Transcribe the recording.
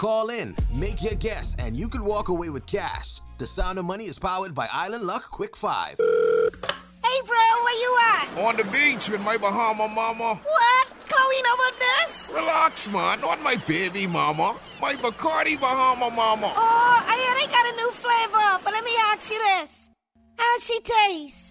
Call in, make your guess, and you could walk away with cash. The Sound of Money is powered by Island Luck Quick 5. Hey, bro, where you at? On the beach with my Bahama mama. What? Chloe know about this? Relax, man. Not my baby mama. My Bacardi Bahama mama. Oh, I hear they got a new flavor, but let me ask you this. How's she taste?